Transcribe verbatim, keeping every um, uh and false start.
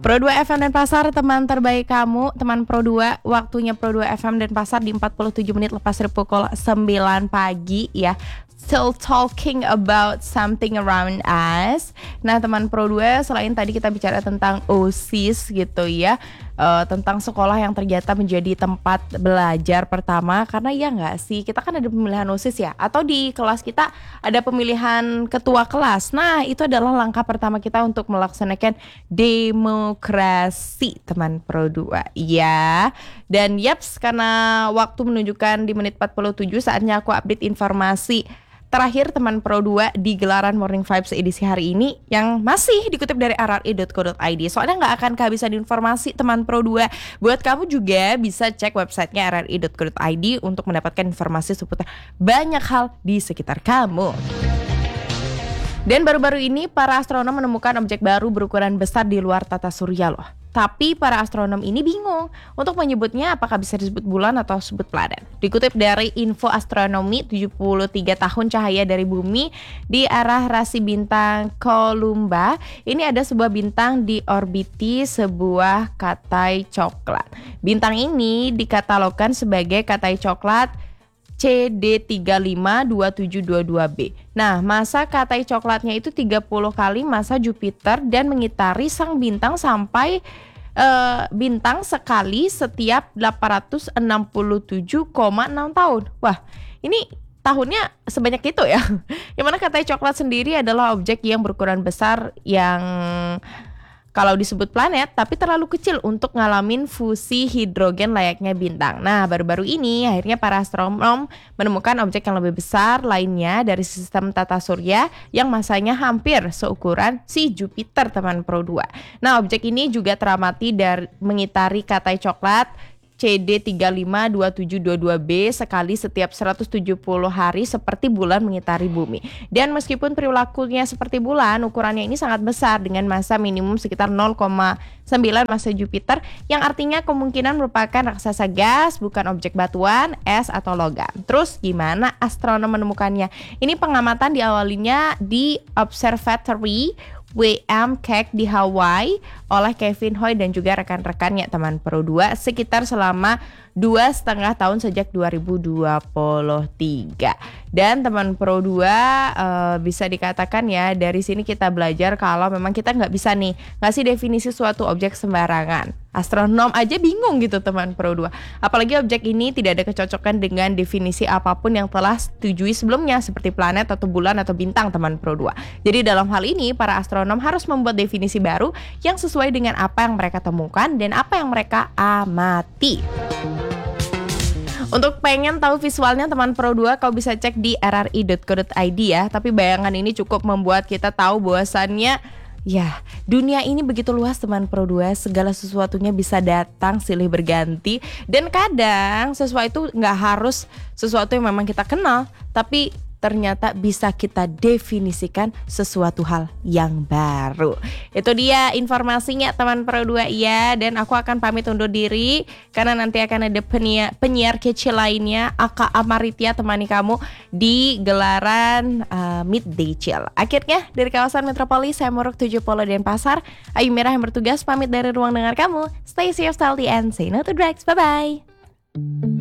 Pro dua F M dan Pasar, teman terbaik kamu, teman Pro dua. Waktunya Pro dua F M dan Pasar di empat puluh tujuh menit lepas dari pukul sembilan pagi ya. Still talking about something around us. Nah teman Pro dua, selain tadi kita bicara tentang OSIS gitu ya, uh, tentang sekolah yang ternyata menjadi tempat belajar pertama. Karena ya gak sih, kita kan ada pemilihan OSIS ya, atau di kelas kita ada pemilihan ketua kelas. Nah itu adalah langkah pertama kita untuk melaksanakan demokrasi teman Pro dua ya. Dan yaps, karena waktu menunjukkan di menit empat puluh tujuh, saatnya aku update informasi terakhir teman Pro dua di gelaran Morning Vibes edisi hari ini yang masih dikutip dari r r i dot co dot i d. Soalnya nggak akan kehabisan informasi teman Pro dua. Buat kamu juga bisa cek websitenya r r i dot co dot i d untuk mendapatkan informasi seputar banyak hal di sekitar kamu. Dan baru-baru ini para astronom menemukan objek baru berukuran besar di luar tata surya loh. Tapi para astronom ini bingung untuk menyebutnya apakah bisa disebut bulan atau disebut planet. Dikutip dari Info Astronomi, tujuh puluh tiga tahun cahaya dari bumi di arah rasi bintang Columba. Ini ada sebuah bintang di orbiti sebuah katai coklat. Bintang ini dikatalogkan sebagai katai coklat C D tiga lima dua tujuh dua dua b. Nah, masa katai coklatnya itu tiga puluh kali masa Jupiter dan mengitari sang bintang sampai uh, bintang sekali setiap delapan ratus enam puluh tujuh koma enam tahun. Wah, ini tahunnya sebanyak itu ya. Yang mana katai coklat sendiri adalah objek yang berukuran besar yang kalau disebut planet, tapi terlalu kecil untuk ngalamin fusi hidrogen layaknya bintang. Nah, baru-baru ini akhirnya para astronom menemukan objek yang lebih besar lainnya dari sistem tata surya yang masanya hampir seukuran si Jupiter teman Pro dua. Nah, objek ini juga teramati dari mengitari katai coklat C D tiga lima dua tujuh dua dua b sekali setiap seratus tujuh puluh hari seperti bulan mengitari bumi. Dan meskipun perilakunya seperti bulan, ukurannya ini sangat besar dengan massa minimum sekitar nol koma sembilan massa Jupiter, yang artinya kemungkinan merupakan raksasa gas, bukan objek batuan, es, atau logam. Terus gimana astronom menemukannya? Ini pengamatan diawalinya di Observatory W M Keck di Hawaii oleh Kevin Hoy dan juga rekan-rekannya teman Pro dua sekitar selama dua setengah tahun sejak dua ribu dua puluh tiga. Dan teman Pro dua uh, bisa dikatakan ya, dari sini kita belajar kalau memang kita nggak bisa nih ngasih definisi suatu objek sembarangan. Astronom aja bingung gitu teman Pro dua. Apalagi objek ini tidak ada kecocokan dengan definisi apapun yang telah setujui sebelumnya seperti planet atau bulan atau bintang teman Pro dua. Jadi dalam hal ini para astronom harus membuat definisi baru yang sesuai dengan apa yang mereka temukan dan apa yang mereka amati. Untuk pengen tahu visualnya teman Pro dua, kau bisa cek di r r i dot co dot i d ya. Tapi bayangan ini cukup membuat kita tahu bahwasannya ya, dunia ini begitu luas teman Pro dua, segala sesuatunya bisa datang silih berganti. Dan kadang sesuatu itu gak harus sesuatu yang memang kita kenal, tapi ternyata bisa kita definisikan sesuatu hal yang baru. Itu dia informasinya teman Pro dua ya. Dan aku akan pamit undur diri karena nanti akan ada penyiar, penyiar kecil lainnya, Aka Amaritia temani kamu di gelaran uh, Midday Chill. Akhirnya dari kawasan Metropolis, saya Muruk tujuh puluh dan Pasar, Ayu Merah yang bertugas pamit dari ruang dengar kamu. Stay safe, healthy, and say no to drugs. Bye-bye.